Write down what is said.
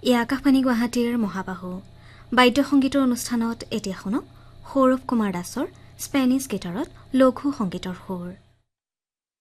এই আকাশবাণী গুৱাহাটীৰ মহাবাহু বাদ্য সংগীতৰ অনুষ্ঠানত এতিয়া শুনক সৌৰভ কুমাৰ দাসৰ স্পেনিছ গীটাৰত লঘু সংগীতৰ সুৰ।